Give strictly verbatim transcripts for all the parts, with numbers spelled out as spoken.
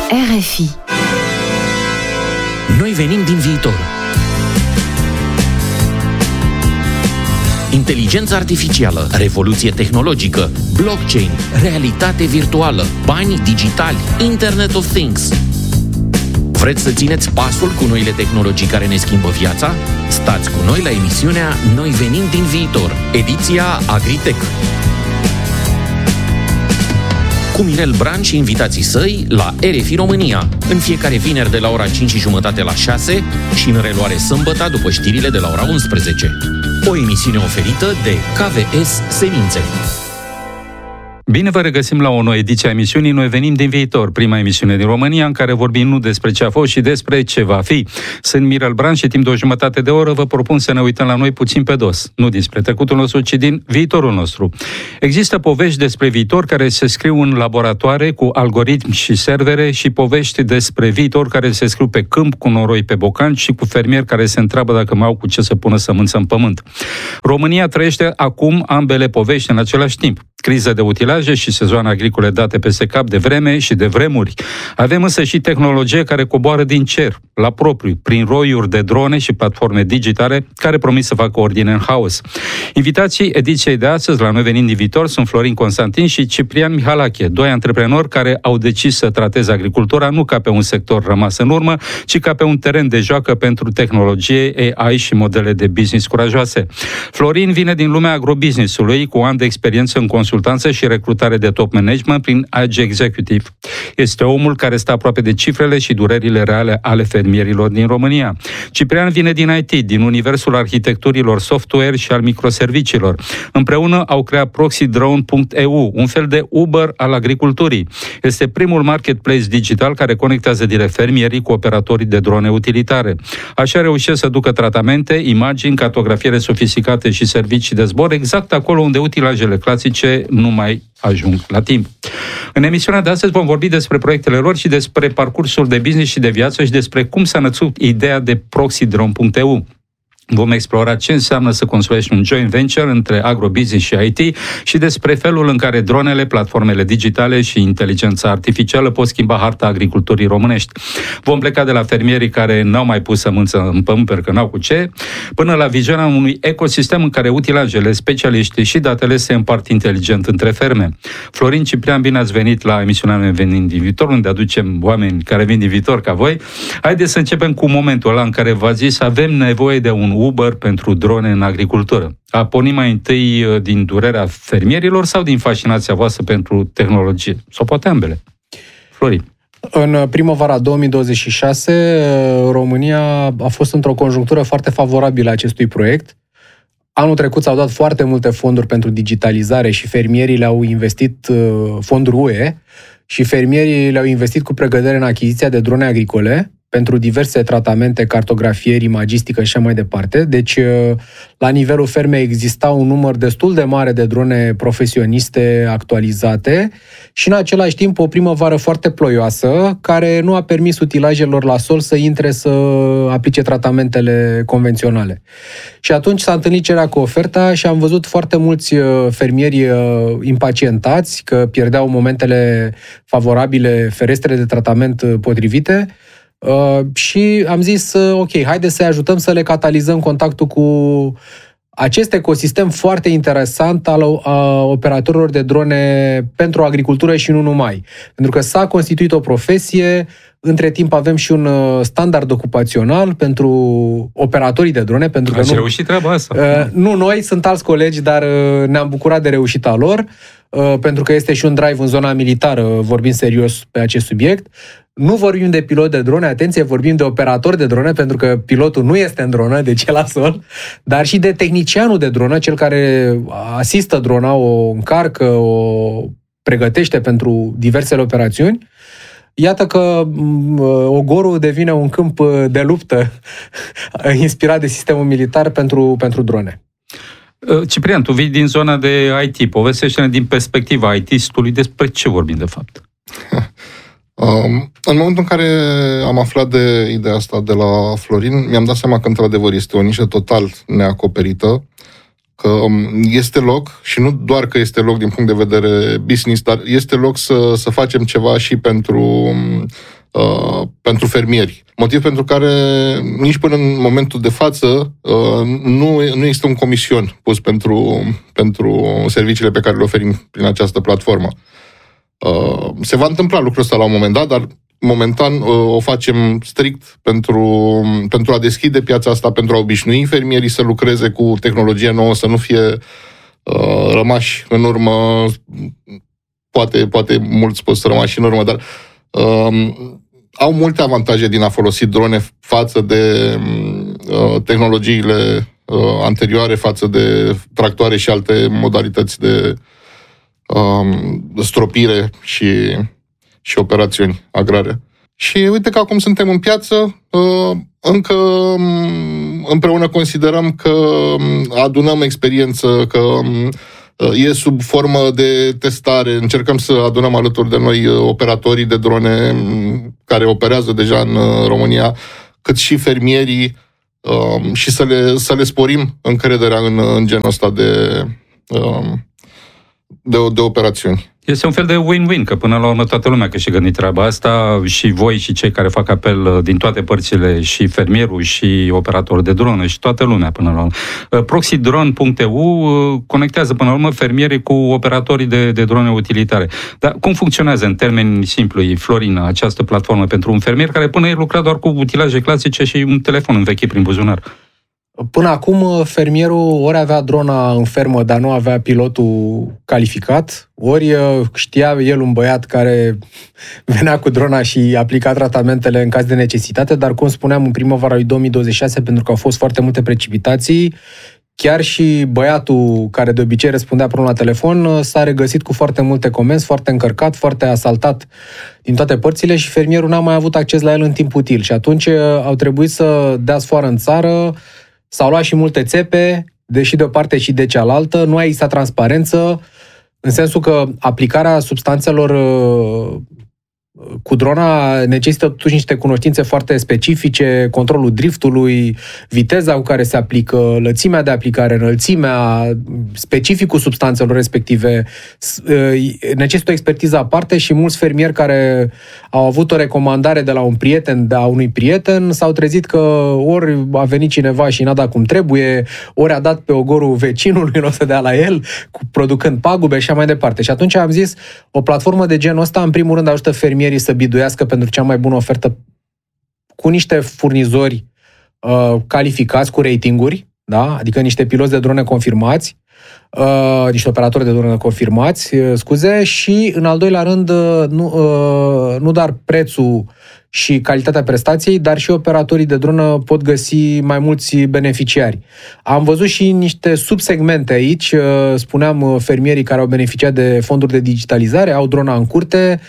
R F I. Noi venim din viitor. Inteligență artificială, revoluție tehnologică, blockchain, realitate virtuală, bani digitali, Internet of Things. Vreți să țineți pasul cu noile tehnologii care ne schimbă viața? Stați cu noi la emisiunea Noi venim din viitor, ediția Agritech. Cu Mirel Bran și invitații săi la R F I România, în fiecare vineri de la ora cinci și jumătate la șase și în reluare sâmbătă după știrile de la ora unsprezece. O emisiune oferită de K V S Semințe. Bine vă regăsim la o nouă ediție a emisiunii Noi venim din viitor, prima emisiune din România în care vorbim nu despre ce a fost, ci despre ce va fi. Sunt Mirel Bran și timp de o jumătate de oră vă propun să ne uităm la noi puțin pe dos, nu dinspre trecutul nostru, ci din viitorul nostru. Există povești despre viitor care se scriu în laboratoare cu algoritmi și servere și povești despre viitor care se scriu pe câmp cu noroi pe bocan și cu fermieri care se întreabă dacă mai au cu ce să pună sămânță în pământ. România trăiește acum ambele povești în același timp. Criză de utilaje și sezoane agricole date peste cap de vreme și de vremuri. Avem însă și tehnologie care coboară din cer, la propriu, prin roiuri de drone și platforme digitale care promit să facă ordine în haos. Invitații ediției de astăzi la Noi venim din viitor sunt Florin Constantin și Ciprian Mihalache, doi antreprenori care au decis să trateze agricultura nu ca pe un sector rămas în urmă, ci ca pe un teren de joacă pentru tehnologie, A I și modele de business curajoase. Florin vine din lumea agrobusiness-ului cu ani de experiență în consultanță și recrutare de top management prin A G Executive. Este omul care stă aproape de cifrele și durerile reale ale fermierilor din România. Ciprian vine din I T, din universul arhitecturilor software și al microserviciilor. Împreună au creat proxydrone punct e u, un fel de Uber al agriculturii. Este primul marketplace digital care conectează direct fermierii cu operatorii de drone utilitare. Așa reușesc să ducă tratamente, imagini, cartografiere sofisticate și servicii de zbor exact acolo unde utilajele clasice nu mai ajung la timp. În emisiunea de astăzi vom vorbi despre proiectele lor și despre parcursul de business și de viață și despre cum s-a născut ideea de proxydrone punct e u. Vom explora ce înseamnă să construiești un joint venture între agrobusiness și I T și despre felul în care dronele, platformele digitale și inteligența artificială pot schimba harta agriculturii românești. Vom pleca de la fermierii care n-au mai pus sămânță în pământ pentru că n-au cu ce, până la viziunea unui ecosistem în care utilajele, specialiștii și datele se împart inteligent între ferme. Florin, Ciprian, bine ați venit la emisiunea Noi venim din viitor, unde aducem oameni care vin din viitor ca voi. Haideți să începem cu momentul ăla în care v-ați zis avem nevoie de un Uber pentru drone în agricultură. A pornit mai întâi din durerea fermierilor sau din fascinația voastră pentru tehnologie? Sau poate ambele? Florin. În primăvara două mii douăzeci și șase, România a fost într-o conjunctură foarte favorabilă acestui proiect. Anul trecut s-au dat foarte multe fonduri pentru digitalizare și fermierii le-au investit fonduri U E și fermierii le-au investit cu pregătire în achiziția de drone agricole pentru diverse tratamente, cartografieri, imagistică și așa mai departe. Deci, la nivelul fermei exista un număr destul de mare de drone profesioniste actualizate și, în același timp, o primăvară foarte ploioasă, care nu a permis utilajelor la sol să intre să aplice tratamentele convenționale. Și atunci s-a întâlnit cererea cu oferta și am văzut foarte mulți fermieri impacientați că pierdeau momentele favorabile, ferestre de tratament potrivite. Uh, și am zis, uh, ok, haide să-i ajutăm să le catalizăm contactul cu acest ecosistem foarte interesant al uh, operatorilor de drone pentru agricultură și nu numai. Pentru că s-a constituit o profesie, între timp avem și un uh, standard ocupațional pentru operatorii de drone. Pentru că Ați nu, reușit treaba asta. Uh, nu noi, sunt alți colegi, dar uh, ne-am bucurat de reușita lor, uh, pentru că este și un drive în zona militară, vorbim serios pe acest subiect. Nu vorbim de pilot de drone, atenție, vorbim de operator de drone, pentru că pilotul nu este în dronă, deci e la sol, dar și de tehnicianul de dronă, cel care asistă drona, o încarcă, o pregătește pentru diversele operațiuni. Iată că Ogorul devine un câmp de luptă inspirat de sistemul militar pentru, pentru drone. Ciprian, tu vii din zona de I T. Povestește-ne din perspectiva I T-stului despre ce vorbim de fapt. Um, în momentul în care am aflat de ideea asta de la Florin, mi-am dat seama că într-adevăr este o nișă total neacoperită, că um, este loc, și nu doar că este loc din punct de vedere business, dar este loc să, să facem ceva și pentru um, uh, pentru fermieri. Motiv pentru care nici până în momentul de față uh, nu, nu există un comision pus pentru, pentru serviciile pe care le oferim prin această platformă. Uh, se va întâmpla lucrul ăsta la un moment dat, dar momentan uh, o facem strict pentru, pentru a deschide piața asta, pentru a obișnui fermierii să lucreze cu tehnologie nouă, să nu fie uh, rămași în urmă, poate, poate mulți pot să rămași în urmă, dar uh, au multe avantaje din a folosi drone față de uh, tehnologiile uh, anterioare, față de tractoare și alte modalități de uh, stropire și, și operațiuni agrare. Și uite că acum suntem în piață, uh, încă împreună considerăm că adunăm experiență, că e sub formă de testare. Încercăm să adunăm alături de noi operatorii de drone care operează deja în România, cât și fermierii, și să le, să le sporim încrederea în, în genul ăsta de, de, de operațiuni. Este un fel de win-win, că până la urmă toată lumea câștigă din treaba asta, și voi și cei care fac apel din toate părțile, și fermierul și operatorul de dronă și toată lumea până la urmă. proxydrone punct e u conectează până la urmă fermierii cu operatorii de, de drone utilitare. Dar cum funcționează în termeni simpli, Florina, această platformă pentru un fermier care până ieri lucra doar cu utilaje clasice și un telefon învechit prin buzunar? Până acum, fermierul ori avea drona în fermă, dar nu avea pilotul calificat, ori știa el un băiat care venea cu drona și aplica tratamentele în caz de necesitate, dar, cum spuneam, în primăvara lui două mii douăzeci și șase, pentru că au fost foarte multe precipitații, chiar și băiatul care de obicei răspundea până la telefon s-a regăsit cu foarte multe comenzi, foarte încărcat, foarte asaltat din toate părțile și fermierul n-a mai avut acces la el în timp util. Și atunci au trebuit să dea sfoară în țară. S-au luat și multe țepe, deși de o parte și de cealaltă, nu a existat transparență, în sensul că aplicarea substanțelor cu drona necesită totuși niște cunoștințe foarte specifice, controlul driftului, viteza cu care se aplică, lățimea de aplicare, înălțimea, specificul substanțelor respective. Necesită o expertiză aparte și mulți fermieri care au avut o recomandare de la un prieten, de a unui prieten, s-au trezit că ori a venit cineva și n-a dat cum trebuie, ori a dat pe ogorul vecinului în loc să dea la el, producând pagube și așa mai departe. Și atunci am zis, o platformă de genul ăsta, în primul rând, ajută fermierii să biduiască pentru cea mai bună ofertă cu niște furnizori uh, calificați, cu ratinguri, da? Adică niște piloți de drone confirmați, uh, niște operatori de drone confirmați, uh, scuze, și în al doilea rând, uh, nu, uh, nu doar prețul și calitatea prestației, dar și operatorii de dronă pot găsi mai mulți beneficiari. Am văzut și niște subsegmente aici, spuneam, fermierii care au beneficiat de fonduri de digitalizare, au drona în curte,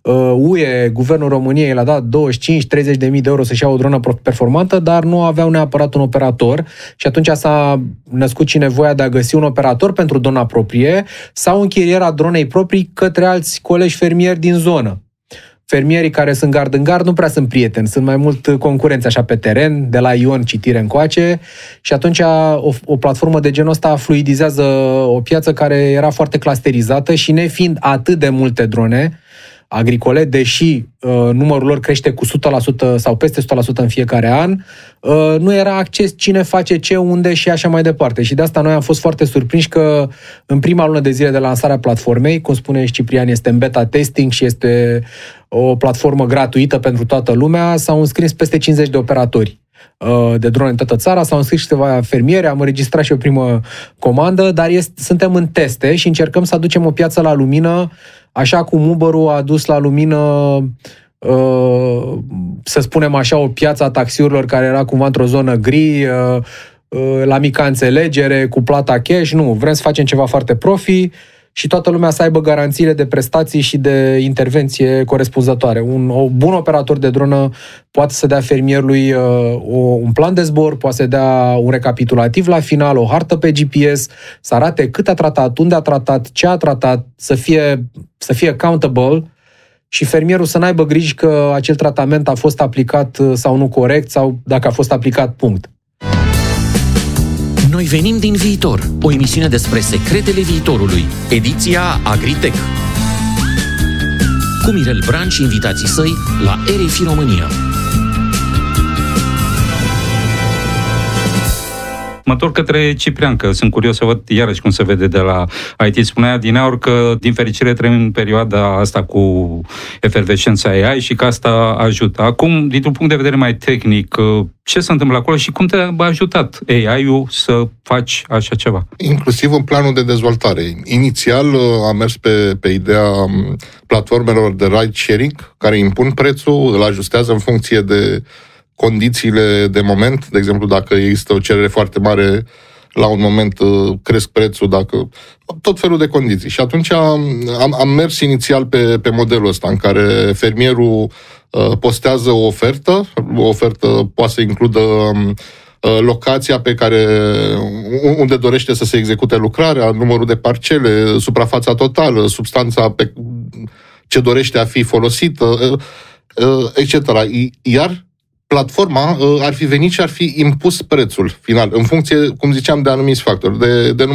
U E, Guvernul României le-a dat douăzeci și cinci treizeci de mii de euro să-și ia o dronă performantă, dar nu aveau neapărat un operator și atunci s-a născut și nevoia de a găsi un operator pentru drona proprie sau închirierea dronei proprii către alți colegi fermieri din zonă. Fermierii care sunt gard în gard nu prea sunt prieteni, sunt mai mult concurenți așa pe teren, de la Ion citire încoace, și atunci o, o platformă de genul ăsta fluidizează o piață care era foarte clusterizată și nefiind atât de multe drone agricole, deși uh, numărul lor crește cu o sută la sută sau peste o sută la sută în fiecare an, uh, nu era acces cine face ce, unde și așa mai departe. Și de asta noi am fost foarte surprinși că în prima lună de zile de lansarea platformei, cum spune Ciprian, este în beta testing și este o platformă gratuită pentru toată lumea, s-au înscris peste cincizeci de operatori de drone în toată țara, s-au înscris câteva fermieri, am înregistrat și o primă comandă, dar este, suntem în teste și încercăm să aducem o piață la lumină, așa cum Uber-ul a adus la lumină, uh, să spunem așa, o piață a taxiurilor care era cumva într-o zonă gri, uh, uh, la mică înțelegere, cu plata cash. Nu, vrem să facem ceva foarte profi și toată lumea să aibă garanțiile de prestații și de intervenție corespunzătoare. Un o, bun operator de dronă poate să dea fermierului uh, o, un plan de zbor, poate să dea un recapitulativ la final, o hartă pe G P S, să arate cât a tratat, unde a tratat, ce a tratat, să fie, să fie accountable și fermierul să n-aibă griji că acel tratament a fost aplicat sau nu corect sau dacă a fost aplicat, punct. Noi venim din viitor, o emisiune despre secretele viitorului, ediția Agritech. cu Mirel Bran și invitații săi la R F I România. Mă întorc către Ciprian, că sunt curios să văd iarăși cum se vede de la I T. Spunea adineauri că, din fericire, trăim în perioada asta cu efervescența A I și că asta ajută. Acum, dintr-un punct de vedere mai tehnic, ce se întâmplă acolo și cum te-a ajutat A I-ul să faci așa ceva? Inclusiv în planul de dezvoltare. Inițial am mers pe, pe ideea platformelor de ride sharing, care impun prețul, îl ajustează în funcție de condițiile de moment. De exemplu, dacă există o cerere foarte mare, la un moment cresc prețul, dacă tot felul de condiții. Și atunci am, am mers inițial pe, pe modelul ăsta, în care fermierul uh, postează o ofertă, o ofertă poate să includă uh, locația pe care, unde dorește să se execute lucrarea, numărul de parcele, suprafața totală, substanța pe ce dorește a fi folosită, uh, uh, et cetera. Iar platforma ar fi venit și ar fi impus prețul final, în funcție, cum ziceam, de anumiți factori, de, de